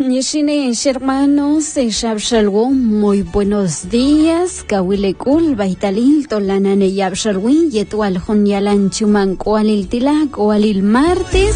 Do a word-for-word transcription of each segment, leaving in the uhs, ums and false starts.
Yeshines, hermanos, Shabshalom, muy buenos días. Kawilekul, Baitalil, Tolanane Yabshalwin, Yetual Honyalan Chuman, Koalil Tilak, Koalil Martes.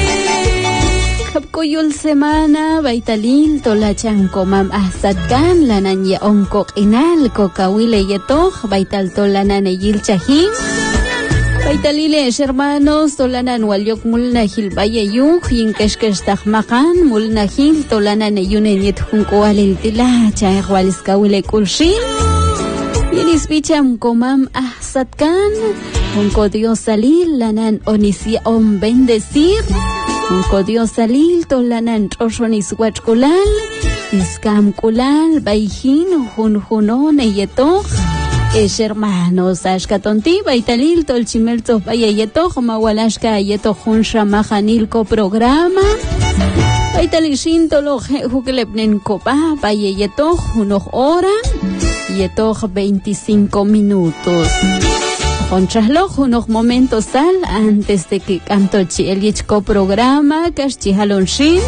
Kapkoyul semana, Baitalil, Tolachan Komam Ahsadkan, Lananya Onkok Inal, Kokawile Yetoch, Baital Tolanane Yilchahim. Baitaliles, hermanos, tolanan walyok mulna hil bayayuk, yinkeshkesh tahmakan, mulna hil, tolanan eyunen yethunkoalil tila, chaehwaliskawile kulshin. Yenis bicham komam ahsatkan, unko Dios salil, lanan onisia on bendecir, unko Dios salil, tolanan troshonis wachkulal, iskam kulal, bayhin, hunhunon eyetoch. Es hermanos, ashkatonti, baitalil, tolchimelto, bayayeto, mawalashka, yeto, junsha, majanilko, programa. Baitalishin, tolo, jukelepnen, copa, bayayeto, unos hora, yeto, veinticinco minutos. Conchaslo, unos momentos sal, antes de que canto chielichko programa, kashchihalonshin.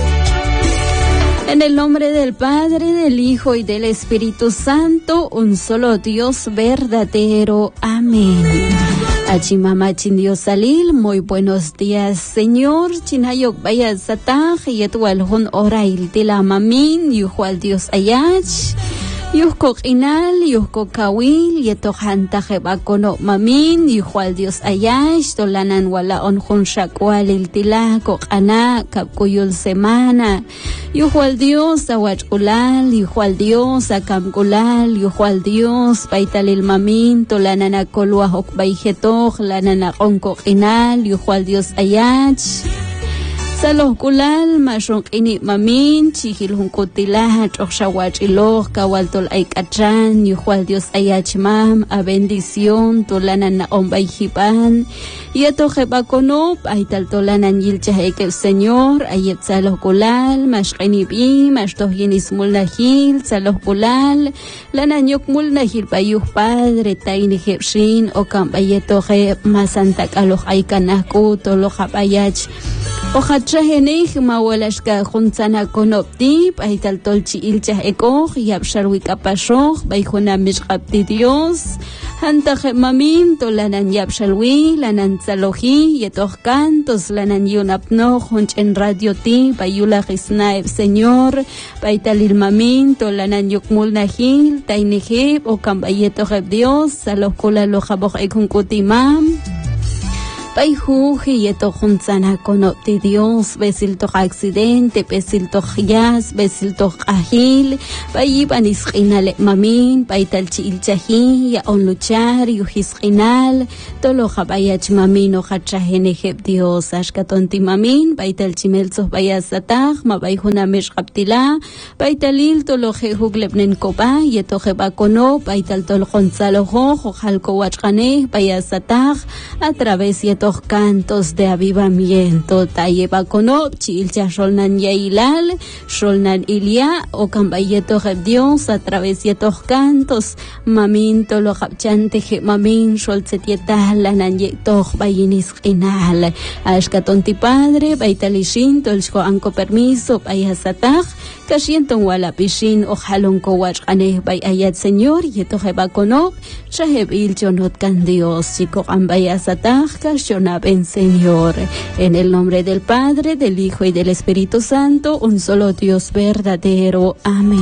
En el nombre del Padre, del Hijo y del Espíritu Santo, un solo Dios verdadero. Amén. Achimama Chindio Salil, muy buenos días, Señor. Chinayok vaya sataj, yetual hun orail tila mamin, yuhual Dios ayach. Yuhko inal, yuhko kawil, yetohanta jebakono mamin, yuhual Dios ayash, tolanan wala on hun shakwal il tila, kokana, kapkuyul semana. Yuhual Dios awachulal, yuhual Dios akamkulal, yuhual Dios paitalil mamin, tolanana kolwa hok baijetoh, lanana onko inal, yuhual Dios ayach. Salos kulal, mashong ini mamin, chihil hunkutilah, chokszawach iloh, kawaltol ay kachan, yuhual Dios ayach mam, a bendición, tolanan na ombay hipan, yeto jebakonop, ay taltolanan yilchah el Señor, ayet salos kulal, mashkini bi, mashtoh yinis mulnahil, salos kulal, lananyok mulnahil payuh padre, taini jepshin, o kampayeto je, masantak aloh ay kanahku, toloh apayach, Ojachahenich mawalashka juntzana konoptip, aital tolchi ilchah ekoch, yapsharwi kapashoch, baijuna mishkapti Dios, hantaje mamin, tolanan yapshalwi, lanan tzaloji, yetoch cantos, lanan yunapnoch, hunch en radio ti, bayula gisnaeb Señor, baitalil mamin, tolanan yukmul nahil, tainejeb, o kambayetoje Dios, salos kula lojaboch ekunkutimam. Paijuji yeto juntzana konopti Dios, besil toch accidente, besil toch yas, besil toch ahil, payiban iskinal mamin, paital chilchahi, ya on luchar, yuhiskinal, tolo jabayach mamin o hachahenejeb Dios, ashkatonti mamin, paital chimelzos bayasatach, mabayjuna meshkaptila, paitalil tolo jehuglebnen kopa, yeto jebakono, paital tol gonzalo hojo, jalko wachkane, bayasatach, a través yeto cantos de avivamiento, tayeba konop, chilcha sholnan yailal, sholnan ilia, o cambayeto Dios, a través de estos cantos, mamin tolo japchante je mamin, sholzetieta, lanan yetoch bayinis inal, ashkatonti padre, baitalishin, tolcho anko permiso, bayasatach, kashienton wala pishin, o jalonko wachane, bayayat Señor, yetoje bakonop, shaheb ilchonot can Dios, chico ambayasatach, kashion ven Señor, en el nombre del Padre, del Hijo y del Espíritu Santo, un solo Dios verdadero. Amén.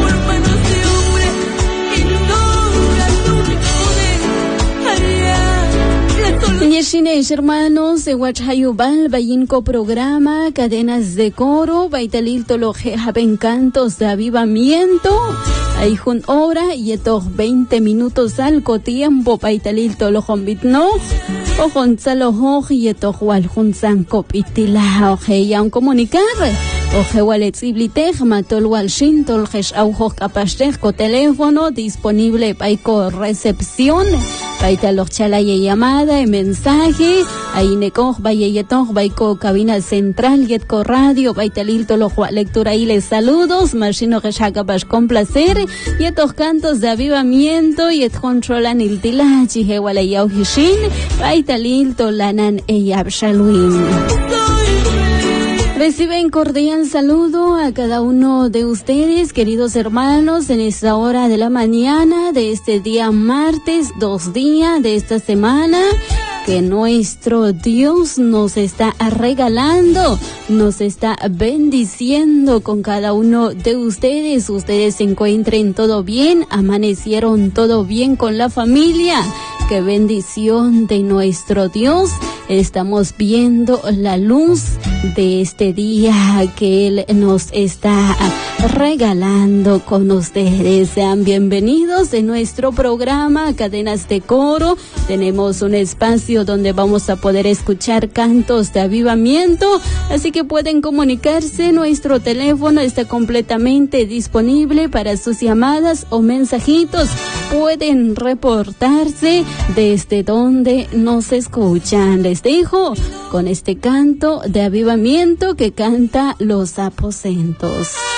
Yeshines, hermanos, de Huachayubal, Bayinco programa, cadenas de coro, Baitalil Toloje, Haben cantos de avivamiento, Ayjun hora, y estos veinte minutos algo tiempo, Baitalil Tolojón Bitno, Ojon Salojoj, y estos Waljun San Copitila, Oje, y aun comunicar, Oje Waletsiblitej, Matol Walshin, Toljesh Aujoj Capastej, co teléfono disponible, Paico recepción, Baitaloch Chalaye llamada y mensaje, Ainekoj, Bayeyetoj, Baiko cabina central, Yetco radio, Baitalil Tolojua lectura y les saludos, Machino Geshacapash con placer, Yetos cantos de avivamiento, Yet controlan il tilachi, Hewaleyau Hishin, Baitalil Tolanan Eyab Shalwin. Reciben cordial saludo a cada uno de ustedes, queridos hermanos, en esta hora de la mañana de este día martes, dos días de esta semana que nuestro Dios nos está regalando, nos está bendiciendo con cada uno de ustedes. Ustedes se encuentren todo bien, amanecieron todo bien con la familia. Qué bendición de nuestro Dios. Estamos viendo la luz de este día que Él nos está regalando con ustedes. Sean bienvenidos en nuestro programa Cadenas de Coro. Tenemos un espacio donde vamos a poder escuchar cantos de avivamiento, así que pueden comunicarse. Nuestro teléfono está completamente disponible para sus llamadas o mensajitos. Pueden reportarse desde donde nos escuchan. Les dejo con este canto de avivamiento que canta Los Aposentos.